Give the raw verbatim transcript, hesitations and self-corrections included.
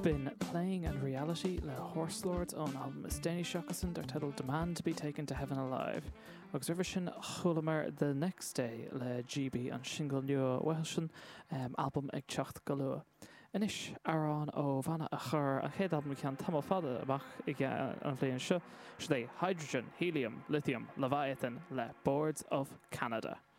been Playing and Reality le Horse Lords on album is Danny Shockerson, their title Demand to be Taken to Heaven Alive. Observation Chulamer the next day le G B and Shingle New Welshon um, album ag teacht galua. Inish Aaron ó Vanna a chur a chéad album cean tamil fada amach ag an bhléon seo, Hydrogen, Helium, Lithium, Leviathan le Boards of Canada.